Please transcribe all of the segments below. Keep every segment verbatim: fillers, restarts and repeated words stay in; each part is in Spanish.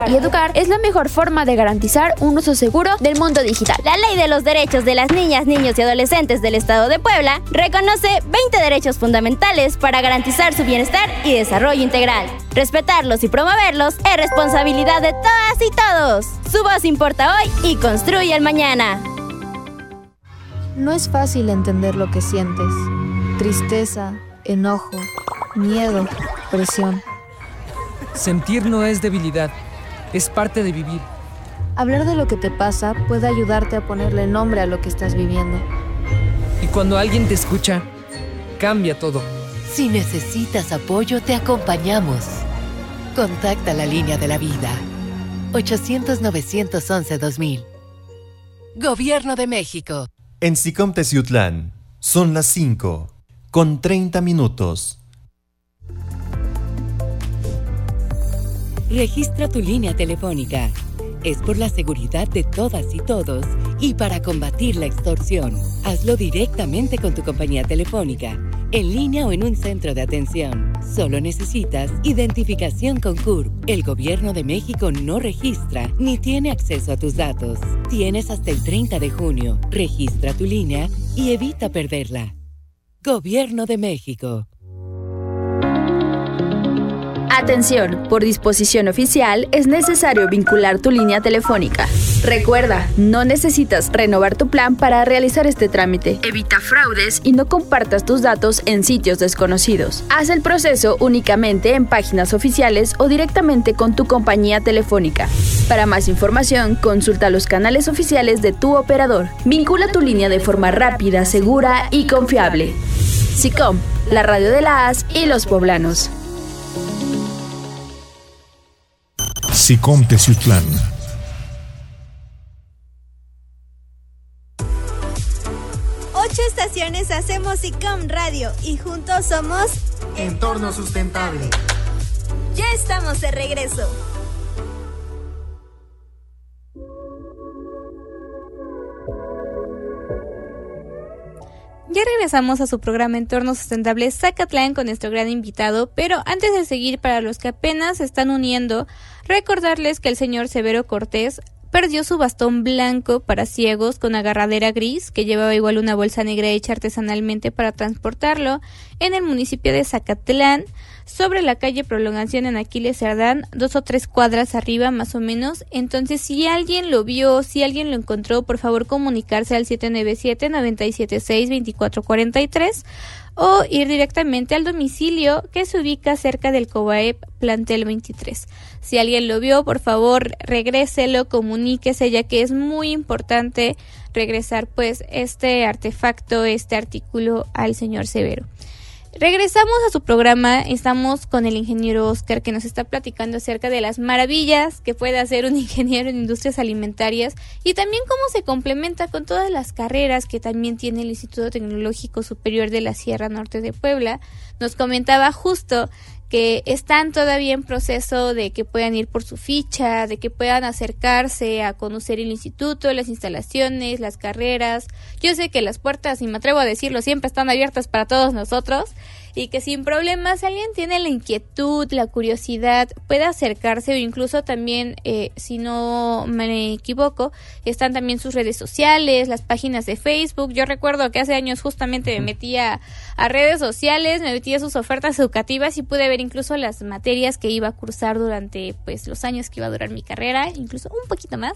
Y educar es la mejor forma de garantizar un uso seguro del mundo digital. La Ley de los Derechos de las Niñas, Niños y Adolescentes del Estado de Puebla reconoce veinte derechos fundamentales para garantizar su bienestar y desarrollo integral. Respetarlos y promoverlos es responsabilidad de todas y todos. Su voz importa hoy y construye el mañana. No es fácil entender lo que sientes. Tristeza, enojo, miedo, presión. Sentir no es debilidad. Es parte de vivir. Hablar de lo que te pasa puede ayudarte a ponerle nombre a lo que estás viviendo. Y cuando alguien te escucha, cambia todo. Si necesitas apoyo, te acompañamos. Contacta la línea de la vida. ochocientos, novecientos once, dos mil. Gobierno de México. En SICOM Teciutlán son las cinco con treinta minutos. Registra tu línea telefónica. Es por la seguridad de todas y todos y para combatir la extorsión. Hazlo directamente con tu compañía telefónica, en línea o en un centro de atención. Solo necesitas identificación con C U R P. El Gobierno de México no registra ni tiene acceso a tus datos. Tienes hasta el treinta de junio. Registra tu línea y evita perderla. Gobierno de México. Atención, por disposición oficial es necesario vincular tu línea telefónica. Recuerda, no necesitas renovar tu plan para realizar este trámite. Evita fraudes y no compartas tus datos en sitios desconocidos. Haz el proceso únicamente en páginas oficiales o directamente con tu compañía telefónica. Para más información, consulta los canales oficiales de tu operador. Vincula tu línea de forma rápida, segura y confiable. SICOM, la radio de la A S y los poblanos. SICOM Teciutlán. Ocho estaciones hacemos SICOM Radio y juntos somos Entorno Sustentable. Ya estamos de regreso. Ya regresamos a su programa Entorno Sustentable Zacatlán con nuestro gran invitado, pero antes de seguir, para los que apenas se están uniendo, recordarles que el señor Severo Cortés perdió su bastón blanco para ciegos con agarradera gris, que llevaba igual una bolsa negra hecha artesanalmente para transportarlo, en el municipio de Zacatlán, sobre la calle Prolongación en Aquiles Cerdán, dos o tres cuadras arriba más o menos. Entonces, si alguien lo vio, si alguien lo encontró, por favor comunicarse al siete nueve siete, nueve siete seis, dos cuatro cuatro tres o ir directamente al domicilio que se ubica cerca del COBAEP Plantel veintitrés. Si alguien lo vio, por favor regréselo, comuníquese, ya que es muy importante regresar pues este artefacto, este artículo al señor Severo. Regresamos a su programa, estamos con el ingeniero Oscar, que nos está platicando acerca de las maravillas que puede hacer un ingeniero en industrias alimentarias y también cómo se complementa con todas las carreras que también tiene el Instituto Tecnológico Superior de la Sierra Norte de Puebla. Nos comentaba justo que están todavía en proceso de que puedan ir por su ficha, de que puedan acercarse a conocer el instituto, las instalaciones, las carreras. Yo sé que las puertas, y me atrevo a decirlo, siempre están abiertas para todos nosotros, y que sin problemas, si alguien tiene la inquietud, la curiosidad, puede acercarse, o incluso también, eh, si no me equivoco, están también sus redes sociales, las páginas de Facebook. Yo recuerdo que hace años justamente me metía a redes sociales, me metía a sus ofertas educativas y pude ver incluso las materias que iba a cursar durante pues los años que iba a durar mi carrera, incluso un poquito más.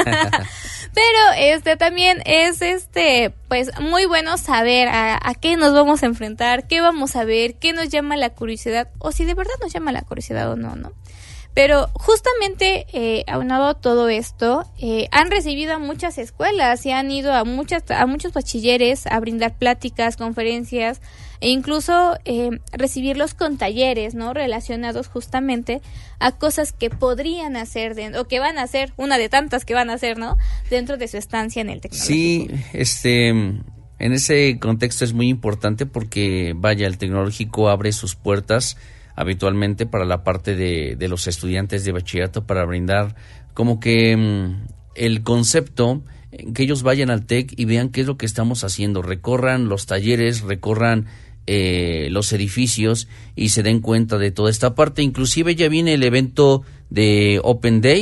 Pero este también es este pues muy bueno saber a, a qué nos vamos a enfrentar, qué vamos a ver, qué nos llama la curiosidad, o si de verdad nos llama la curiosidad o no, ¿no? Pero justamente, eh, aunado a todo esto, eh, han recibido a muchas escuelas y han ido a muchas a muchos bachilleres a brindar pláticas, conferencias e incluso eh, recibirlos con talleres, ¿no? Relacionados justamente a cosas que podrían hacer de, o que van a hacer, una de tantas que van a hacer, ¿no? Dentro de su estancia en el tecnológico. Sí, este, en ese contexto es muy importante porque, vaya, el tecnológico abre sus puertas habitualmente para la parte de, de los estudiantes de bachillerato, para brindar como que um, el concepto, que ellos vayan al TEC y vean qué es lo que estamos haciendo, recorran los talleres, recorran eh, los edificios y se den cuenta de toda esta parte. Inclusive ya viene el evento de Open Day,